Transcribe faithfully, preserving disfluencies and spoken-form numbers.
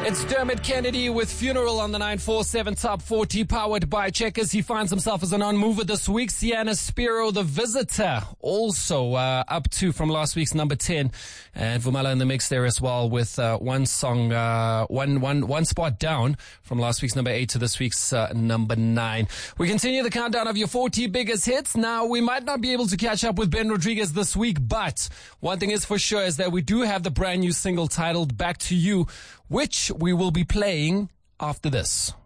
It's Dermot Kennedy with Funeral on the nine four seven Top forty, powered by Checkers. He finds himself as an on-mover this week. Sienna Spiro, The Visitor, also uh, up two from last week's number ten. And Vumala in the mix there as well with uh, one song, uh, one, one, one spot down from last week's number eight to this week's uh, number nine. We continue the countdown of your forty biggest hits. Now, we might not be able to catch up with Ben Rodriguez this week, but one thing is for sure is that we do have the brand new single titled Back to You, which we will be playing after this.